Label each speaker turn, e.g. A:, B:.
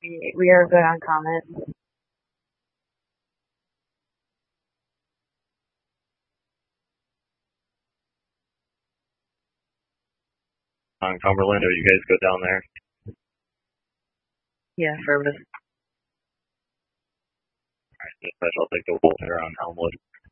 A: We are good on comment.
B: On Cumberland, are you guys good down there?
A: Yeah, affirmative.
B: Dispatch, I'll take the Wolf here on Elmwood.